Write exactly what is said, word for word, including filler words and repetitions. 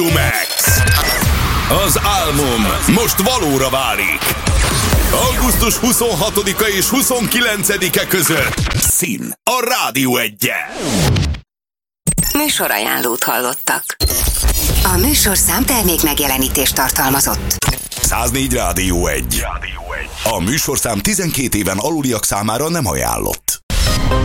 Max. Az álmom most valóra válik. augusztus huszonhatodika és huszonkilencedike között Szín a Rádió Egyen. Műsorajánlót hallottak. A műsorszám termék megjelenítést tartalmazott. száznégy Rádió Egy. A műsorszám tizenkét éven aluliak számára nem ajánlott.